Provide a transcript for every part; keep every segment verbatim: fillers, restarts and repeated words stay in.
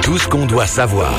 Tout ce qu'on doit savoir.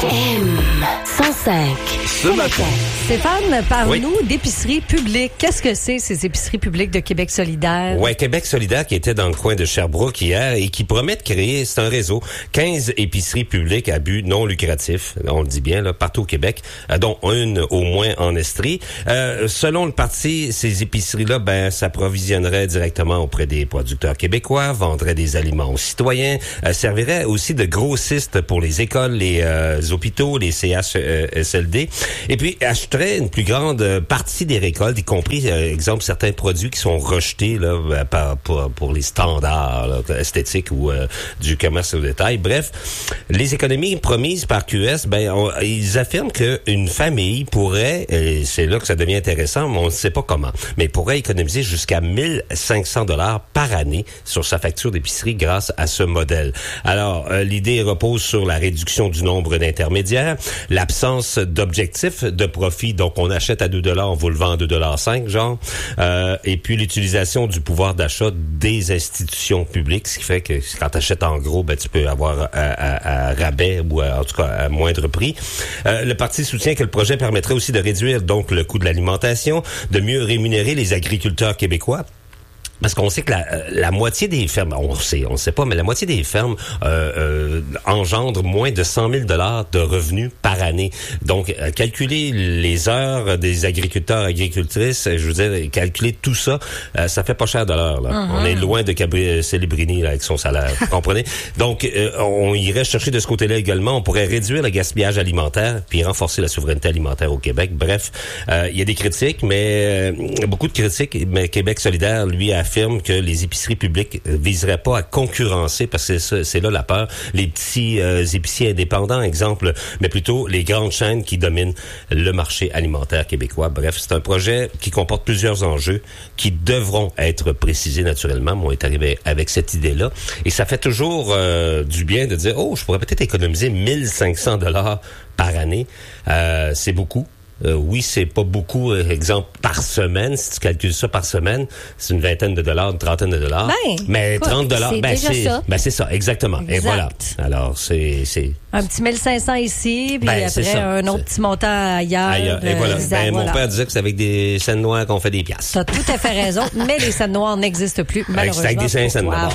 M cent cinq. Ce matin. Stéphane, parle-nous Oui. d'épiceries publiques. Qu'est-ce que c'est, ces épiceries publiques de Québec solidaire? Ouais, Québec solidaire qui était dans le coin de Sherbrooke hier et qui promet de créer, c'est un réseau, quinze épiceries publiques à but non lucratif, on le dit bien, là, partout au Québec, euh, dont une au moins en Estrie. Euh, selon le parti, ces épiceries-là, ben, s'approvisionneraient directement auprès des producteurs québécois, vendraient des aliments aux citoyens, euh, serviraient aussi de grossistes pour les écoles, les euh, hôpitaux, les C H S L D, et puis achèteraient une plus grande partie des récoltes, y compris, euh, exemple, certains produits qui sont rejetés là, par, pour, pour les standards là, esthétiques ou euh, du commerce au détail. Bref, les économies promises par Q S, ben, on, ils affirment qu'une famille pourrait, et c'est là que ça devient intéressant, mais on ne sait pas comment, mais pourrait économiser jusqu'à mille cinq cents dollars par année sur sa facture d'épicerie grâce à ce modèle. Alors, euh, l'idée repose sur la réduction du nombre d'intermédiaires, l'absence d'objectifs de profit. Donc, on achète à deux dollars, on vous le vend à deux dollars cinq, genre. Euh, et puis, l'utilisation du pouvoir d'achat des institutions publiques, ce qui fait que quand tu achètes en gros, ben, tu peux avoir à, à, à rabais ou à, en tout cas à moindre prix. Euh, le parti soutient que le projet permettrait aussi de réduire donc le coût de l'alimentation, de mieux rémunérer les agriculteurs québécois. Parce qu'on sait que la, la moitié des fermes, on sait, on sait pas, mais la moitié des fermes euh, euh, engendrent moins de cent mille dollars de revenus par année. Donc, euh, calculer les heures des agriculteurs, agricultrices, je veux dire, calculer tout ça, euh, ça fait pas cher de l'heure. Là. Mm-hmm. On est loin de Cabri- Célébrini là, avec son salaire, vous comprenez? Donc, euh, on irait chercher de ce côté-là également. On pourrait réduire le gaspillage alimentaire, puis renforcer la souveraineté alimentaire au Québec. Bref, euh, il y a des critiques, mais euh, beaucoup de critiques. Mais Québec solidaire, lui, a affirme que les épiceries publiques viseraient pas à concurrencer, parce que c'est, c'est là la peur, les petits euh, épiciers indépendants, exemple, mais plutôt les grandes chaînes qui dominent le marché alimentaire québécois. Bref, c'est un projet qui comporte plusieurs enjeux qui devront être précisés naturellement. Moi, on est arrivé avec cette idée-là. Et ça fait toujours euh, du bien de dire, oh, je pourrais peut-être économiser mille cinq cents dollars par année. Euh, c'est beaucoup. Euh, oui, c'est pas beaucoup, euh, exemple, par semaine. Si tu calcules ça par semaine, c'est une vingtaine de dollars, une trentaine de dollars. Ben, mais écoute, trente dollars, c'est ben déjà c'est, ça. ben c'est ça, exactement. Exact. Et voilà. Alors, c'est, c'est. Un petit mille cinq cents ici, puis Ben, c'est après ça. un autre C'est... petit montant ailleurs. ailleurs. Et euh, voilà. exact, Ben, voilà. mon père disait que c'est avec des scènes noires qu'on fait des piastres. T'as tout à fait raison, mais les scènes noires n'existent plus, malheureusement. Avec des scènes pour toi.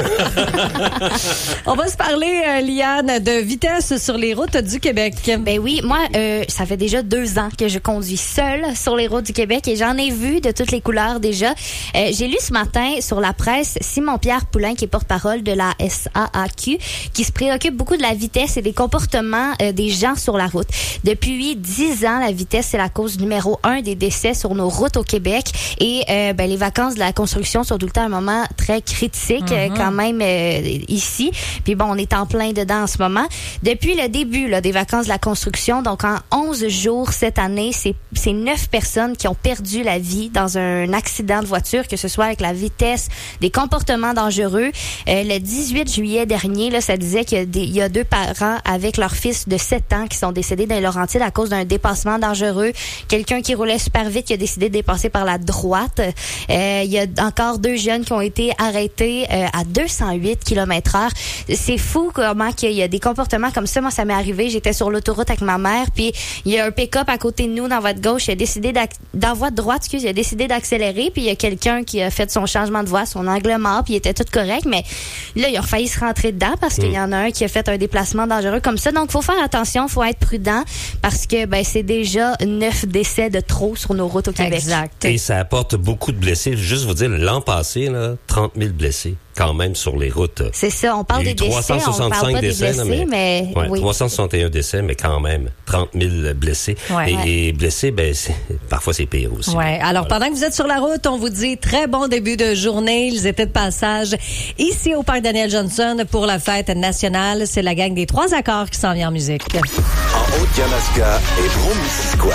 noires. On va se parler, euh, Liane, de vitesse sur les routes du Québec. Ben oui, moi, euh, ça fait déjà deux ans que je conduis seule sur les routes du Québec et j'en ai vu de toutes les couleurs déjà. Euh, j'ai lu ce matin sur la presse Simon-Pierre Poulain, qui est porte-parole de la S A A Q, qui se préoccupe beaucoup de la vitesse et des comportements euh, des gens sur la route. Depuis dix ans, la vitesse, c'est la cause numéro un des décès sur nos routes au Québec. Et euh, ben, les vacances de la construction sont tout le temps un moment très critique mm-hmm. euh, quand même euh, ici. Puis bon, on est en plein dedans en ce moment. Depuis le début là, des vacances de la construction, donc en onze jours cette année, c'est, c'est neuf personnes qui ont perdu la vie dans un accident de voiture, que ce soit avec la vitesse, des comportements dangereux. Euh, le dix-huit juillet dernier, là, ça disait qu'il y a, des, il y a deux parents avec leur fils de sept ans qui sont décédés dans les Laurentides à cause d'un dépassement dangereux. Quelqu'un qui roulait super vite qui a décidé de dépasser par la droite. Euh, il y a encore deux jeunes qui ont été arrêtés euh, à deux cent huit kilomètres heure. C'est fou comment qu'il y a des comportements comme ça. Moi, ça m'est arrivé. J'étais sur l'autoroute avec ma mère, puis il y a un pick-up à côté de nous dans votre gauche. Il a décidé d'ac- dans voie de droite, excuse, il a décidé d'accélérer, puis il y a quelqu'un qui a fait son changement de voie, son angle mort, puis il était tout correct, mais là, il a failli se rentrer dedans parce qu'il y en a un qui a fait un déplacement dangereux comme ça. Donc, faut faire attention, faut être prudent parce que ben c'est déjà neuf décès de trop sur nos routes au Québec. Exact. Et ça apporte beaucoup de blessés. Juste vous dire, l'an passé, là, trente mille blessés. Quand même sur les routes. C'est ça, on parle des décès, on parle pas des blessés, là, mais, mais ouais, oui. trois cent soixante et un décès, mais quand même trente mille blessés. Ouais, et, ouais. et blessés, ben c'est, parfois c'est pire aussi. Ouais. Alors, voilà. pendant que vous êtes sur la route, on vous dit très bon début de journée. Ils étaient de passage ici au Parc Daniel Johnson pour la fête nationale. C'est la gang des Trois Accords qui s'en vient en musique. En Haute-Yamaska et Brome-Missisquoi.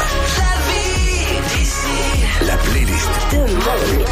La playlist Tout le monde.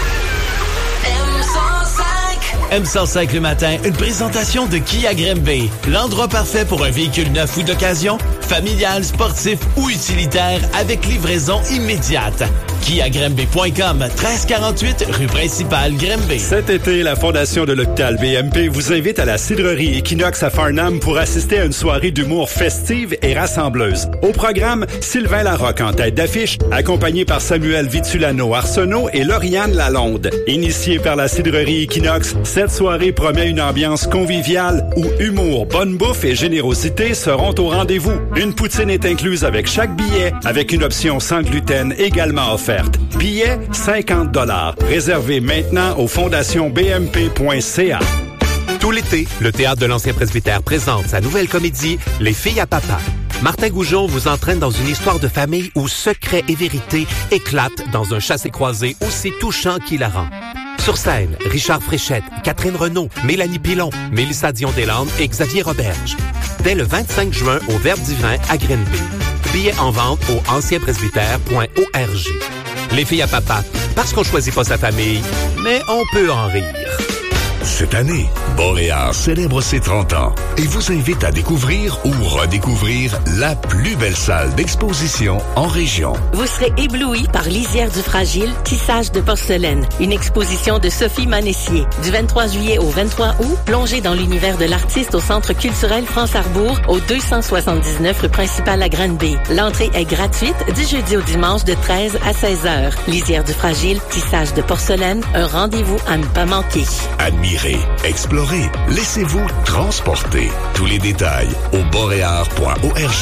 M cent cinq le matin, une présentation de Kia Grimby. L'endroit parfait pour un véhicule neuf ou d'occasion, familial, sportif ou utilitaire avec livraison immédiate. kia grimby point com, treize quarante-huit rue principale Grimby. Cet été, la Fondation de l'Hôpital B M P vous invite à la cidrerie Equinox à Farnham pour assister à une soirée d'humour festive et rassembleuse. Au programme, Sylvain Larocque en tête d'affiche, accompagné par Samuel Vitulano-Arsenault et Lauriane Lalonde. Initié par la cidrerie Equinox, cette soirée promet une ambiance conviviale où humour, bonne bouffe et générosité seront au rendez-vous. Une poutine est incluse avec chaque billet, avec une option sans gluten également offerte. Billet cinquante dollars. Réservé maintenant au fondation b m p point c a. Tout l'été, le Théâtre de l'Ancien Presbytère présente sa nouvelle comédie « Les filles à papa ». Martin Goujon vous entraîne dans une histoire de famille où secrets et vérités éclatent dans un chassé-croisé aussi touchant qu'hilarant. Sur scène, Richard Fréchette, Catherine Renaud, Mélanie Pilon, Mélissa Dion-Deslandes et Xavier Roberge. Dès le vingt-cinq juin au Verbe Divin à Grimby. Billets en vente au ancien presbytère point org. Les filles à papa, parce qu'on choisit pas sa famille, mais on peut en rire. Cette année, Boréal célèbre ses trente ans et vous invite à découvrir ou redécouvrir la plus belle salle d'exposition en région. Vous serez ébloui par Lisière du Fragile, tissage de porcelaine. Une exposition de Sophie Manessier. Du vingt-trois juillet au vingt-trois août, plongez dans l'univers de l'artiste au Centre culturel France-Arbour, au deux cent soixante-dix-neuf rue principale à Granby. L'entrée est gratuite du jeudi au dimanche de treize à seize heures. Lisière du Fragile, tissage de porcelaine, un rendez-vous à ne pas manquer. Admirez, explorez, laissez-vous transporter. Tous les détails au boréal point org.